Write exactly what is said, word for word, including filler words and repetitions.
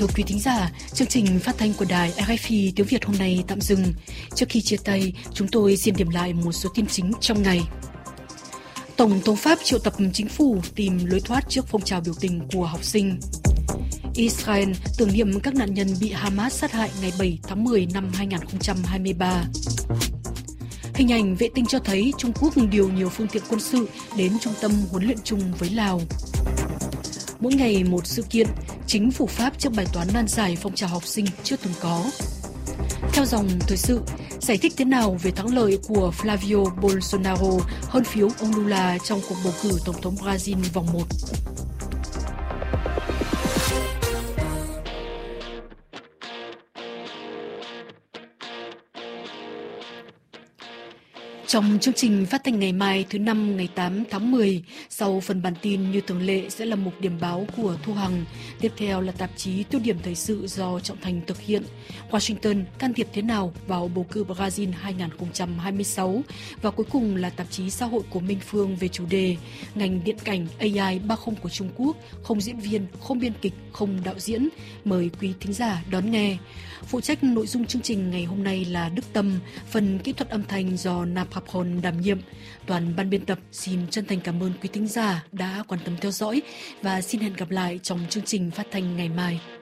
Thưa quý thính giả, chương trình phát thanh của đài rờ ép i tiếng Việt hôm nay tạm dừng. Trước khi chia tay, chúng tôi xin điểm lại một số tin chính trong ngày. Tổng thống Pháp triệu tập chính phủ tìm lối thoát trước phong trào biểu tình của học sinh. Israel tưởng niệm các nạn nhân bị Hamas sát hại ngày bảy tháng mười năm hai nghìn không trăm hai mươi ba. Hình ảnh vệ tinh cho thấy Trung Quốc điều nhiều phương tiện quân sự đến trung tâm huấn luyện chung với Lào. Mỗi ngày một sự kiện, chính phủ Pháp trước bài toán nan giải phong trào học sinh chưa từng có. Theo dòng thời sự, giải thích thế nào về thắng lợi của Flavio Bolsonaro hơn phiếu ông Lula trong cuộc bầu cử Tổng thống Brazil vòng một. Trong chương trình phát thanh ngày mai thứ năm ngày tám tháng mười, sau phần bản tin như thường lệ sẽ là mục điểm báo của Thu Hằng. Tiếp theo là tạp chí Tiêu điểm thời sự do Trọng Thành thực hiện. Washington can thiệp thế nào vào bầu cử Brazil hai nghìn không trăm hai mươi sáu. Và cuối cùng là tạp chí Xã hội của Minh Phương về chủ đề ngành điện cảnh a i ba không của Trung Quốc, không diễn viên, không biên kịch, không đạo diễn. Mời quý thính giả đón nghe. Phụ trách nội dung chương trình ngày hôm nay là Đức Tâm, phần kỹ thuật âm thanh do Naphapon đảm nhiệm. Toàn ban biên tập xin chân thành cảm ơn quý thính giả đã quan tâm theo dõi và xin hẹn gặp lại trong chương trình phát thanh ngày mai.